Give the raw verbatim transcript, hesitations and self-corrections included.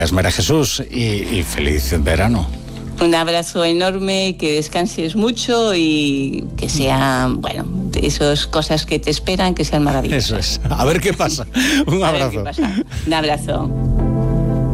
María Jesús, y, y feliz verano. Un abrazo enorme, que descanses mucho y que sean, bueno, esas cosas que te esperan, que sean maravillosas. Eso es. A ver qué pasa. Un abrazo. A ver qué pasa. Un abrazo.